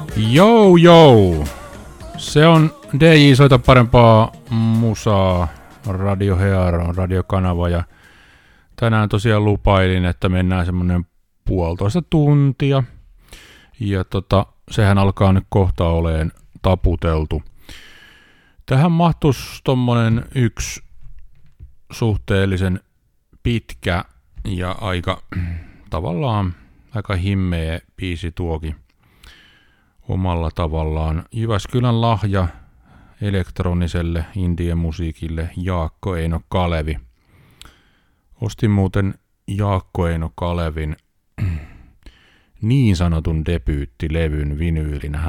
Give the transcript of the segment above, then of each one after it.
Jou jou! Se on DJ Soita parempaa musaa, Radio Hearo, radiokanava, ja tänään tosiaan lupailin, että mennään semmonen 1,5 tuntia. Ja sehän alkaa nyt kohta oleen taputeltu. Tähän mahtuisi tommonen yksi suhteellisen pitkä ja tavallaan aika himmeä biisi tuokin omalla tavallaan. Jyväskylän lahja elektroniselle indie-musiikille Jaakko Eino Kalevi. Ostin muuten Jaakko Eino Kalevin niin sanotun debyyttilevyn vinyylinä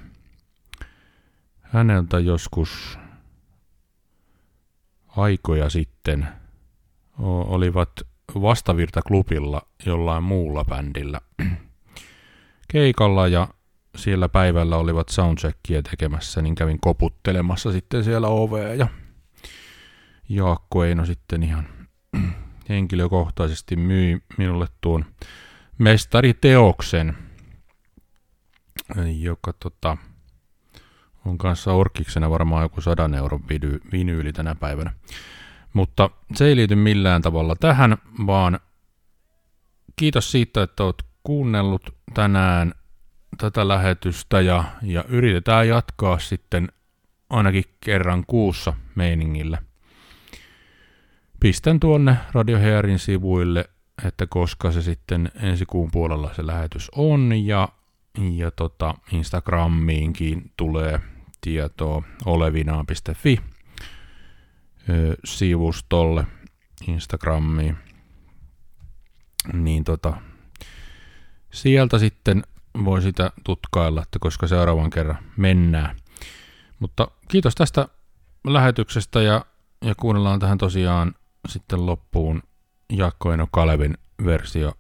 häneltä joskus aikoja sitten. Olivat Vastavirta-klubilla jollain muulla bändillä keikalla ja siellä päivällä olivat soundcheckia tekemässä, niin kävin koputtelemassa sitten siellä ovea ja Jaakko Eino sitten ihan henkilökohtaisesti myi minulle tuon mestariteoksen, joka on kanssa orkiksena varmaan joku 100 euron vinyyli tänä päivänä. Mutta se ei liity millään tavalla tähän, vaan kiitos siitä, että olet kuunnellut tänään tätä lähetystä ja yritetään jatkaa sitten ainakin kerran kuussa meiningillä. Pistän tuonne Radio Hearin sivuille, että koska se sitten ensi kuun puolella se lähetys on ja Instagramiinkin tulee tietoa olevinaan.fi sivustolle Instagramiin, niin sieltä sitten voi sitä tutkailla, että koska seuraavan kerran mennään. Mutta kiitos tästä lähetyksestä ja kuunnellaan tähän tosiaan sitten loppuun Jaakko Eino Kalevin versio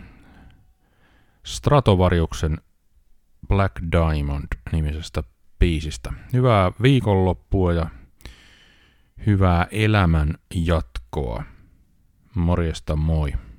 Stratovariuksen Black Diamond -nimisestä biisistä. Hyvää viikonloppua ja hyvää elämän jatkoa. Morjesta, moi.